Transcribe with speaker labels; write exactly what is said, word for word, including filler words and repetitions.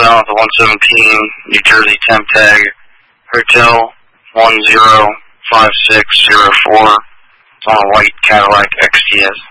Speaker 1: south of one seventeen, New Jersey temp tag, Hotel one zero five six zero four. It's on a white Cadillac X T S.